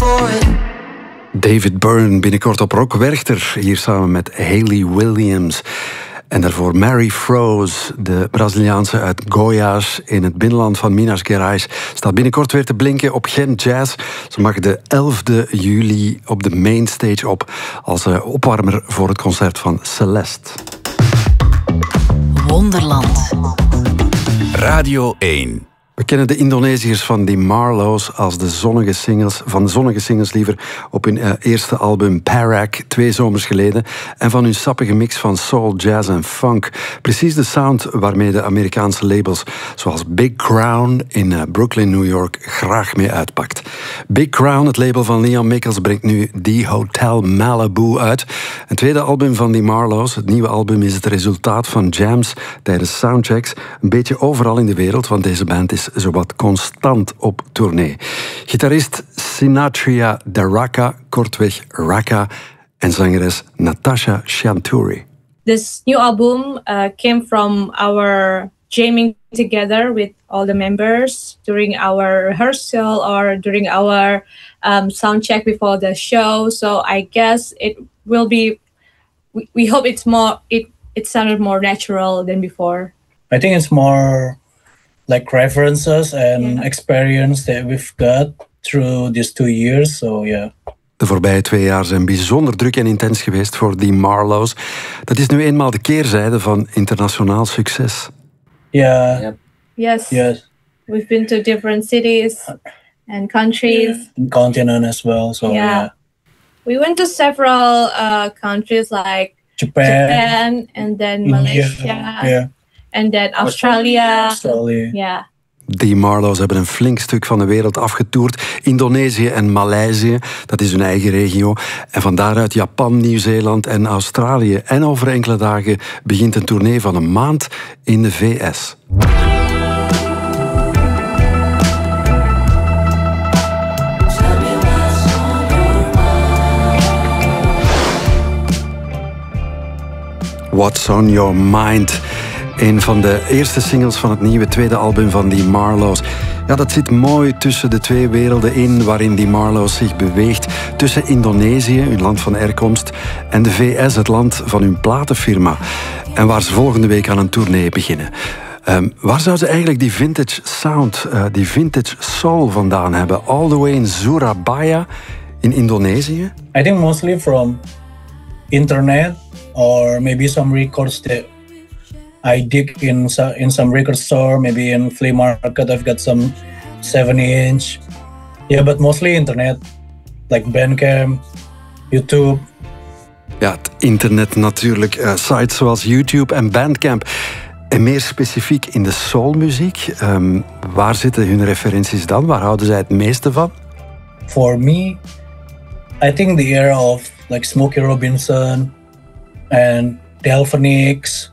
for it. David Byrne, binnenkort op Rock Werchter, hier samen met Hayley Williams. En daarvoor Mary Froese, de Braziliaanse uit Goiás in het binnenland van Minas Gerais, staat binnenkort weer te blinken op Gent Jazz. Ze mag de 11e juli op de mainstage op als opwarmer voor het concert van Celeste. Wonderland. Radio 1. We kennen de Indonesiërs van die Marlows als de zonnige singles liever op hun eerste album Parak, 2 zomers geleden, en van hun sappige mix van soul, jazz en funk. Precies de sound waarmee de Amerikaanse labels zoals Big Crown in Brooklyn, New York graag mee uitpakt. Big Crown, het label van Leon Michels, brengt nu The Hotel Malibu uit. Een tweede album van die Marlows. Het nieuwe album is het resultaat van jams tijdens soundchecks, een beetje overal in de wereld, want deze band is zowat constant op tournee. Gitarist Sinatria Daraka, kortweg Raka, en zangeres Natasha Chanturi. This new album came from our jamming together with all the members during our rehearsal or during our sound check before the show. So I guess it will be. We hope it's more. It sounded more natural than before. I think it's more like references and experience that we've got through these 2 years. So yeah. De voorbije 2 jaar zijn bijzonder druk en intens geweest voor die Marlows. Dat is nu eenmaal de keerzijde van internationaal succes. Yeah. Yep. Yes. Yes. We've been to different cities and countries. And continent as well. So yeah. We went to several countries like Japan and then India, Malaysia. Yeah. And then Australia. Yeah. Die Marlows hebben een flink stuk van de wereld afgetoerd. Indonesië en Maleisië, dat is hun eigen regio. En van daaruit Japan, Nieuw-Zeeland en Australië. En over enkele dagen begint een tournee van een maand in de VS. What's on Your Mind? Een van de eerste singles van het nieuwe tweede album van die Marlows. Ja, dat zit mooi tussen de 2 werelden in waarin die Marlows zich beweegt. Tussen Indonesië, hun land van herkomst, en de VS, het land van hun platenfirma. En waar ze volgende week aan een tournee beginnen. Waar zouden ze eigenlijk die vintage sound, die vintage soul vandaan hebben? All the way in Surabaya in Indonesië? I think mostly from internet or maybe some records that I dig in some record store, maybe in flea market. I've got some 7-inch. Yeah, but mostly internet, like Bandcamp, YouTube. Ja, het internet natuurlijk. Sites zoals YouTube en Bandcamp. En meer specifiek in de soulmuziek. Waar zitten hun referenties dan? Waar houden zij het meeste van? For me, I think the era of like Smokey Robinson and Delphonics,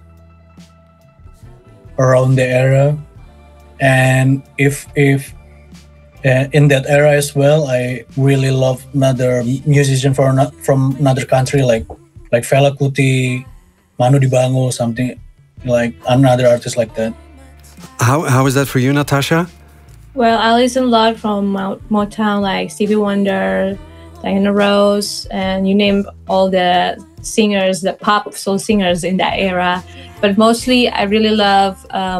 around the era, and if in that era as well, I really love another musician from another country like Fela Kuti, Manu Dibango, something like another artist like that. How is that for you, Natasha? Well, I listen a lot from Motown, like Stevie Wonder, Diana Ross, and you name all the singers, the pop soul singers in that era. But mostly, I really love,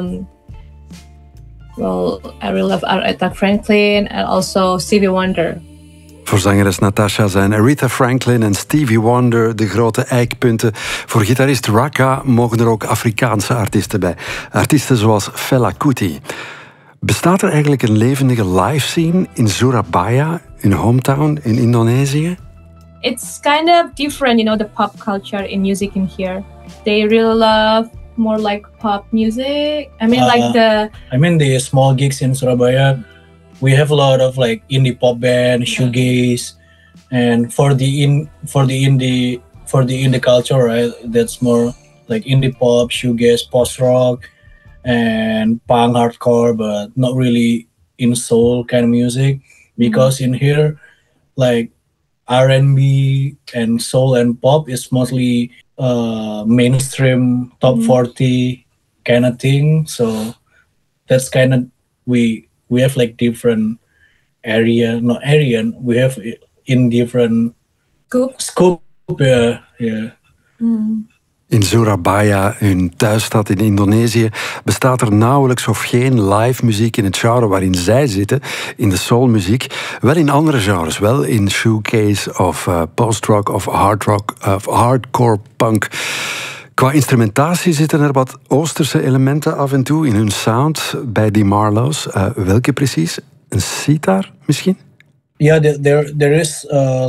Aretha Franklin and also Stevie Wonder. Voor zangeres Natasha zijn Aretha Franklin en Stevie Wonder de grote eikpunten. Voor gitarist Raka mogen er ook Afrikaanse artiesten bij. Artiesten zoals Fela Kuti. Bestaat er eigenlijk een levendige live scene in Surabaya, hun hometown in Indonesië? It's kind of different, the pop culture in music in here. They really love more like pop music. The small gigs in Surabaya. We have a lot of like indie pop band, shoegaze, and for the indie culture, right? That's more like indie pop, shoegaze, post rock, and punk hardcore, but not really in soul kind of music. Because in here, like R&B and soul and pop is mostly mainstream top 40 kind of thing. So that's kind of we have like different Aryan. We have in different scope. Yeah. In Surabaya, hun thuisstad in Indonesië, bestaat er nauwelijks of geen live muziek in het genre waarin zij zitten, in de soulmuziek. Wel in andere genres, wel in shoegaze of post-rock of hard rock of hardcore punk. Qua instrumentatie zitten er wat Oosterse elementen af en toe in hun sound bij die Marlows. Welke precies? Een sitar misschien? Yeah, there is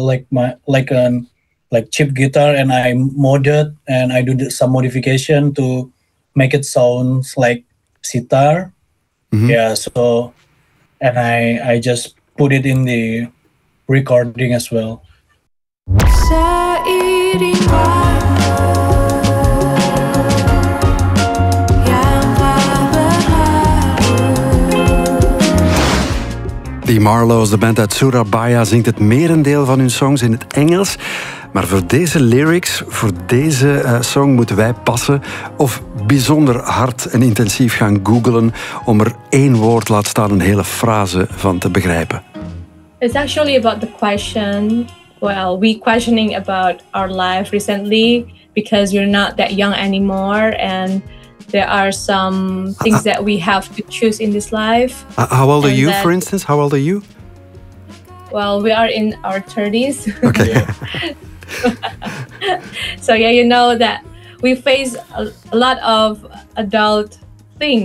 like chip guitar, and I modded and I do some modification to make it sounds like sitar. Mm-hmm. Yeah, so and I just put it in the recording as well. Die Marlows, de band uit Surabaya, zingt het merendeel van hun songs in het Engels. Maar voor deze lyrics, voor deze song moeten wij passen of bijzonder hard en intensief gaan googlen om er één woord, laat staan een hele frase van te begrijpen. It's actually about the question. Well, we questioning about our life recently because you're not that young anymore, and there are some things that we have to choose in this life. How old are you, for instance? How old are you? Well, we are in our 30s. Okay. So yeah, you know that we face a lot of adult things